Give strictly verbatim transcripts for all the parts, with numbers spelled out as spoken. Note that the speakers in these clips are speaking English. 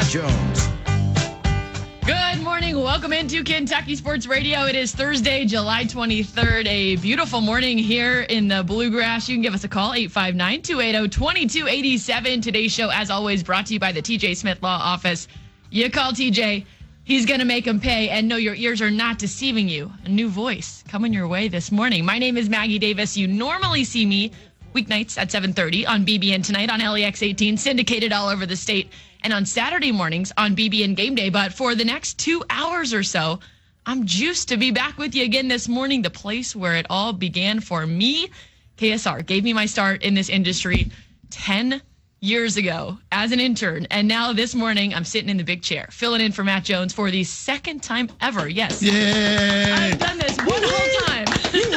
Matt Jones. Good morning. Welcome into Kentucky Sports Radio. It is Thursday, July twenty-third. A beautiful morning here in the Bluegrass. You can give us a call, eight five nine, two eight zero, two two eight seven. Today's show, as always, brought to you by the T J Smith Law Office. You call T J, he's going to make them pay, and no, your ears are not deceiving you. A new voice coming your way this morning. My name is Maggie Davis. You normally see me weeknights at seven thirty on B B N Tonight on L E X eighteen, syndicated all over the state, and on Saturday mornings on B B N Game Day. But for the next two hours or so, I'm juiced to be back with you again this morning, the place where it all began for me. K S R gave me my start in this industry ten years ago as an intern, and now this morning I'm sitting in the big chair, filling in for Matt Jones for the second time ever. Yes. Yay! I've done this one whole time.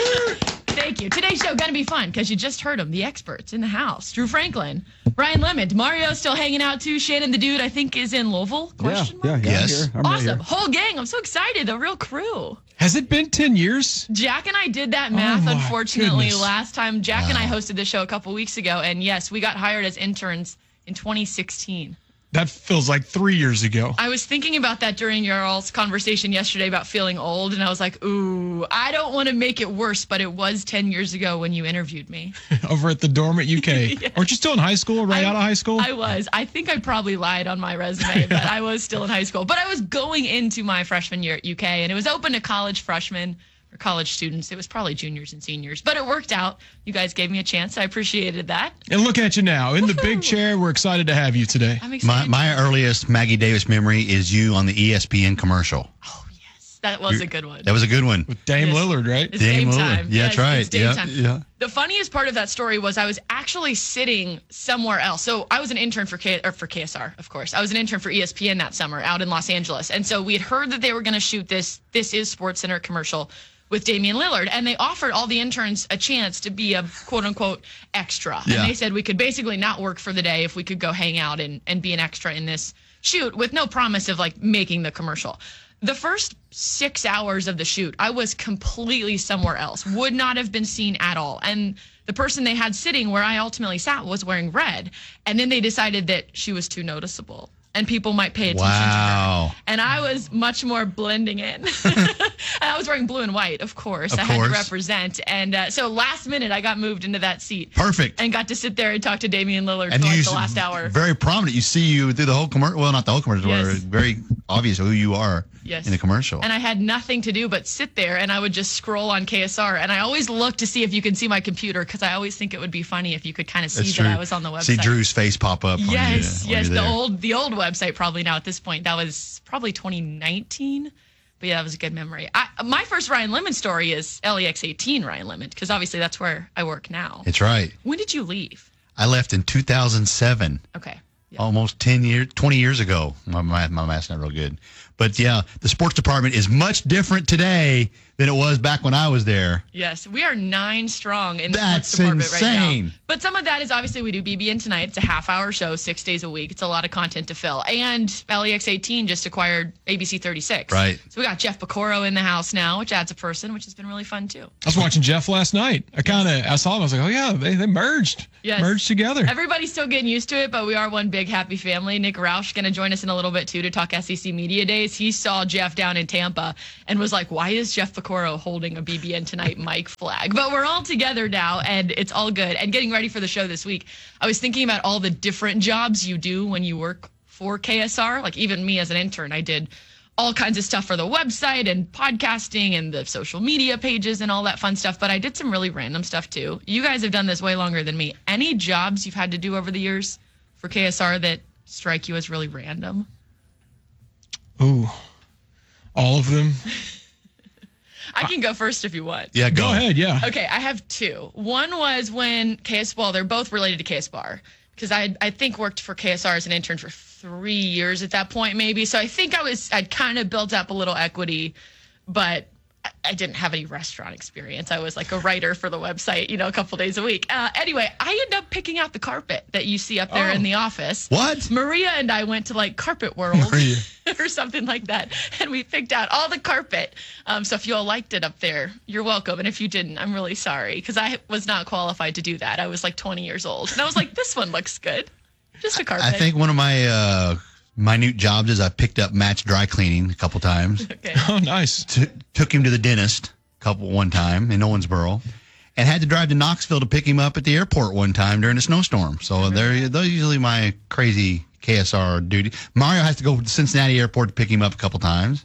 Thank you. Today's show gonna be fun because you just heard them, the experts in the house. Drew Franklin, Brian Lemon, Mario still hanging out too. Shannon the Dude, I think, is in Louisville. Question yeah, mark? yeah, yeah. Yes. I'm here. I'm Awesome. right here. Whole gang. I'm so excited. The real crew. Has it been ten years? Jack and I did that math, my unfortunately, goodness. last time. Jack and I hosted the show a couple weeks ago, and yes, we got hired as interns in twenty sixteen. That feels like three years ago. I was thinking about that during your all's conversation yesterday about feeling old, and I was like, ooh, I don't want to make it worse, but it was ten years ago when you interviewed me. Over at the dorm at U K. Yes. Weren't you still in high school, right I- out of high school? I was. I think I probably lied on my resume, but I was still in high school. But I was going into my freshman year at U K, and it was open to college freshmen or college students. It was probably juniors and seniors, but it worked out. You guys gave me a chance. I appreciated that. And look at you now, in the big Woohoo. chair. We're excited to have you today. I'm My excited. my earliest Maggie Davis memory is you on the E S P N commercial. oh, yes. That was a good one. That was a good one. With Dame Yes. Lillard, right? It's Dame game Lillard. time. Yeah, Yes, that's right. It's game Yeah, time. yeah. The funniest part of that story was I was actually sitting somewhere else. So I was an intern for K or for K S R, of course. I was an intern for E S P N that summer out in Los Angeles. And so we had heard that they were going to shoot this This Is Sports Center commercial with Damian Lillard. And they offered all the interns a chance to be a quote unquote extra. Yeah. And they said we could basically not work for the day if we could go hang out and, and be an extra in this shoot with no promise of like making the commercial. The first six hours of the shoot, I was completely somewhere else, would not have been seen at all. And the person they had sitting where I ultimately sat was wearing red. And then they decided that she was too noticeable and people might pay attention to Wow. her. And I was much more blending in. And I was wearing blue and white, of course. Of I had course. to represent. And uh, so last minute, I got moved into that seat. Perfect. And got to sit there and talk to Damian Lillard And for like you the last hour. very prominent. You see you through the whole commercial. Well, not the whole commercial. Yes. But very obvious who you are Yes. in the commercial. And I had nothing to do but sit there, and I would just scroll on K S R. And I always look to see if you can see my computer, because I always think it would be funny if you could kind of see That's that true. I was on the website. See Drew's face pop up. Yes, when you, when yes. you're The there. old, the old website probably now at this point. That was probably twenty nineteen. But yeah, that was a good memory. I, my first Ryan Lemon story is L E X eighteen Ryan Lemon, because obviously that's where I work now. It's right. When did you leave? I left in two thousand seven. Okay. Yeah. Almost ten years, twenty years ago. My math, my math's not real good. But yeah, the sports department is much different today than it was back when I was there. Yes, we are nine strong in the That's sports department right insane. now. But some of that is obviously we do B B N Tonight. It's a half-hour show, six days a week. It's a lot of content to fill. And L E X eighteen just acquired A B C thirty-six. Right. So we got Jeff Pecoro in the house now, which adds a person, which has been really fun too. I was watching Jeff last night. I kind of, I saw him. I was like, oh yeah, they, they merged. Yes. Merged together. Everybody's still getting used to it, but we are one big happy family. Nick Roush going to join us in a little bit too to talk S E C Media Days. He saw Jeff down in Tampa and was like, why is Jeff Pecoro holding a B B N Tonight mic flag? But we're all together now, and it's all good. And getting ready for the show this week, I was thinking about all the different jobs you do when you work for K S R. Like even me as an intern, I did all kinds of stuff for the website and podcasting and the social media pages and all that fun stuff. But I did some really random stuff too. You guys have done this way longer than me. Any jobs you've had to do over the years for K S R that strike you as really random? Ooh, all of them. I can go first if you want. Yeah, go, Go ahead, yeah. Okay, I have two. One was when K S, well, they're both related to K S Bar, because I I think worked for K S R as an intern for three years at that point, maybe. So I think I was I'd kind of built up a little equity, but I- I didn't have any restaurant experience. I was like a writer for the website, you know, a couple days a week. Uh, anyway, I ended up picking out the carpet that you see up there Oh. in the office. What? Maria and I went to like Carpet World Maria. or something like that, and we picked out all the carpet. Um, so if you all liked it up there, you're welcome. And if you didn't, I'm really sorry, because I was not qualified to do that. I was like twenty years old, and I was like, this one looks good. Just a carpet. I think one of my uh, minute jobs is I picked up Matt's dry cleaning a couple times. Okay. Oh, nice. T- took him to the dentist a couple one time in Owensboro, and had to drive to Knoxville to pick him up at the airport one time during a snowstorm. So they're those are usually my crazy K S R duty. Mario has to go to Cincinnati Airport to pick him up a couple times.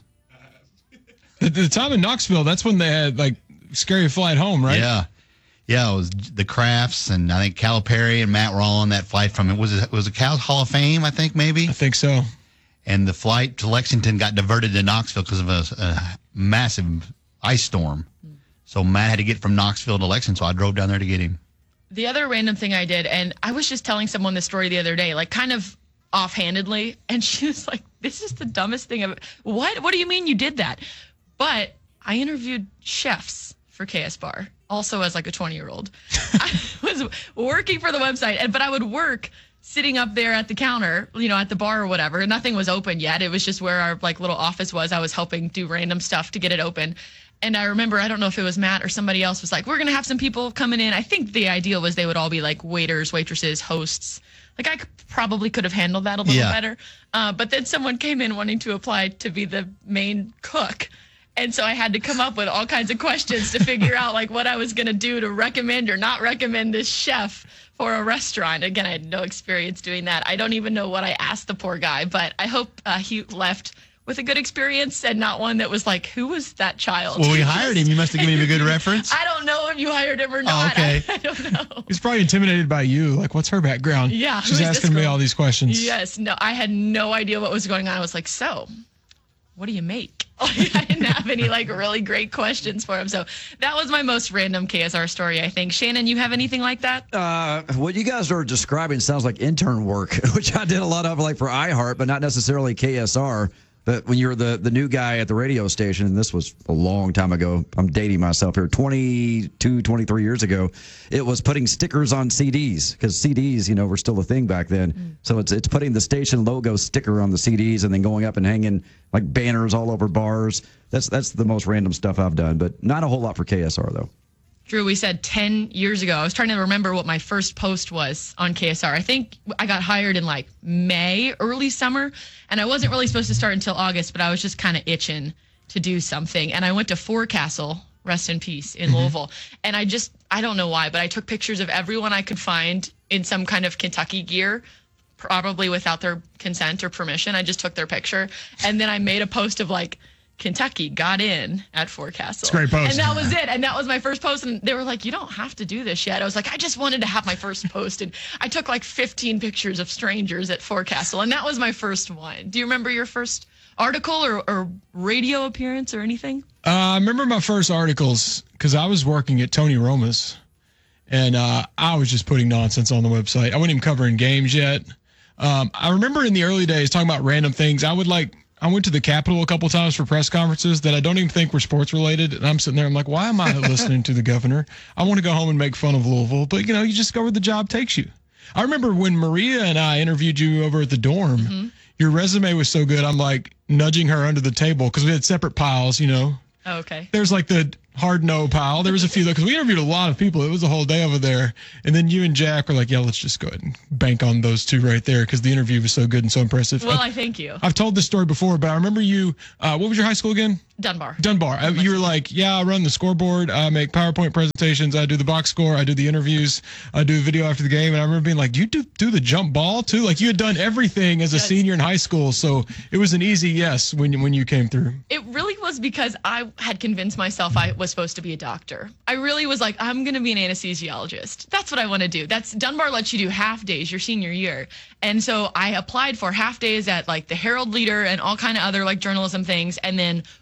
The, the time in Knoxville, that's when they had like Scary Flight Home, right? Yeah. Yeah, it was the Crafts, and I think Calipari and Matt were all on that flight from it. Was it was it Cal Hall of Fame, I think, maybe? I think so. And the flight to Lexington got diverted to Knoxville because of a, a massive ice storm. So Matt had to get from Knoxville to Lexington, so I drove down there to get him. The other random thing I did, and I was just telling someone this story the other day, like kind of offhandedly, and she was like, this is the dumbest thing ever. What? What do you mean you did that? But I interviewed chefs for K S Bar, also as like a twenty-year-old. I was working for the website, and but I would work sitting up there at the counter, you know, at the bar or whatever. Nothing was open yet. It was just where our like little office was. I was helping do random stuff to get it open. And I remember, I don't know if it was Matt or somebody else was like, we're going to have some people coming in. I think the ideal was they would all be like waiters, waitresses, hosts. Like I could, probably could have handled that a little Yeah. better. Uh, but then someone came in wanting to apply to be the main cook. And so I had to come up with all kinds of questions to figure out like what I was going to do to recommend or not recommend this chef for a restaurant. Again, I had no experience doing that. I don't even know what I asked the poor guy, but I hope uh, he left with a good experience and not one that was like, who was that child? Well, we hired him. You must have given him a good reference. I don't know if you hired him or not. okay. I, I don't know. He's probably intimidated by you. Like, what's her background? Yeah, She's who is asking this me girl? all these questions. Yes, no, I had no idea what was going on. I was like, so, what do you make? Like, I didn't have any like really great questions for him. So that was my most random K S R story, I think. Shannon, you have anything like that? Uh, what you guys are describing sounds like intern work, which I did a lot of, like for iHeart, but not necessarily K S R. But when you're the, the new guy at the radio station, and this was a long time ago, I'm dating myself here, twenty-two, twenty-three years ago, it was putting stickers on C Ds, because C Ds, you know, were still a thing back then. Mm. So it's it's putting the station logo sticker on the C Ds and then going up and hanging like banners all over bars. That's that's the most random stuff I've done, but not a whole lot for K S R, though. Drew, we said ten years ago. I was trying to remember what my first post was on K S R. I think I got hired in like May, early summer, and I wasn't really supposed to start until August, but I was just kind of itching to do something. And I went to Forecastle, rest in peace, in mm-hmm. Louisville. And I just, I don't know why, but I took pictures of everyone I could find in some kind of Kentucky gear, probably without their consent or permission. I just took their picture. And then I made a post of like, Kentucky got in at Forecastle. It's a great post. And that was it. And that was my first post. And they were like, you don't have to do this yet. I was like, I just wanted to have my first post. And I took like fifteen pictures of strangers at Forecastle. And that was my first one. Do you remember your first article or, or radio appearance or anything? Uh, I remember my first articles because I was working at Tony Roma's. And uh, I was just putting nonsense on the website. I wasn't even covering games yet. Um, I remember in the early days talking about random things. I would like... I went to the Capitol a couple times for press conferences that I don't even think were sports related. And I'm sitting there, I'm like, why am I listening to the governor? I want to go home and make fun of Louisville. But, you know, you just go where the job takes you. I remember when Maria and I interviewed you over at the dorm, mm-hmm. your resume was so good. I'm like nudging her under the table because we had separate piles, you know. Oh, okay. There's like the hard no pile. There was a few though, because we interviewed a lot of people. It was a whole day over there. And then you and Jack were like, yeah, let's just go ahead and bank on those two right there because the interview was so good and so impressive. Well, I, I thank you. I've told this story before, but I remember you, uh, what was your high school again? Dunbar. Dunbar. I, you were like, yeah, I run the scoreboard. I make PowerPoint presentations. I do the box score. I do the interviews. I do video after the game. And I remember being like, do you do, do the jump ball too? Like you had done everything as a yes. senior in high school. So it was an easy yes when, when you came through. It really was because I had convinced myself I was supposed to be a doctor. I really was like, I'm going to be an anesthesiologist. That's what I want to do. That's Dunbar lets you do half days your senior year. And so I applied for half days at like the Herald Leader and all kind of other like journalism things. And then